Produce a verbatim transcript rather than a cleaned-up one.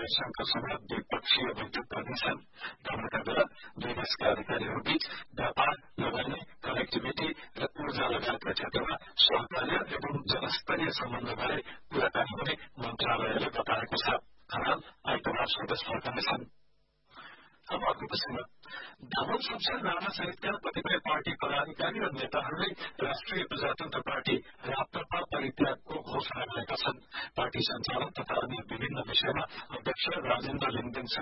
निर्देशनका समेत द्विपक्षीय बैठक गर्नेछन्। भ्रमणका बेला दुई देशका अधिकारीहरूबीच व्यापार, लगानी, कनेक्टिभिटी र ऊर्जा लगायतका क्षेत्रमा सहकार्य एवं जनस्तरीय सम्बन्धबारे कुराकानी हुने मन्त्रालयले बताएको छ। खनाल आइतबार स्वदेश फर्कनेछन्। अब अर्को प्रसंग। धामन शमशेर राणा सहितका कतिपय पार्टी पदाधिकारी र नेताहरूले राष्ट्रिय प्रजातन्त्र पार्टी राप्रपा परित्यागको घोषणा गरेका छन्। पार्टी सञ्चालन तथा अन्य विभिन्न विषयमा अध्यक्ष राजेन्द्र लिङदेन